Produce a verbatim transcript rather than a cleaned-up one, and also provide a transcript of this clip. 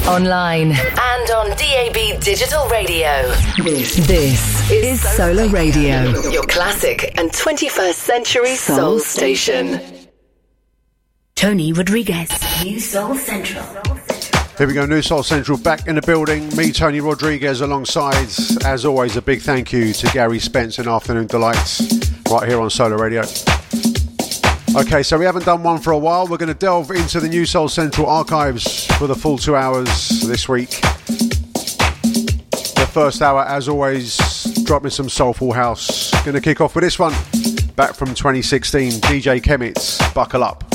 online, and on D A B Digital Radio. This, this is Solar Radio, your classic and twenty-first century soul station. Tony Rodriguez, New Soul Central. Here we go, New Soul Central back in the building. Me, Tony Rodriguez, alongside, as always, a big thank you to Gary Spence and Afternoon Delights, right here on Solar Radio. Okay, so we haven't done one for a while. We're going to delve into the New Soul Central archives for the full two hours this week. The first hour, as always, dropping some soulful house. Going to kick off with this one, back from twenty sixteen, D J Kemit's Buckle Up.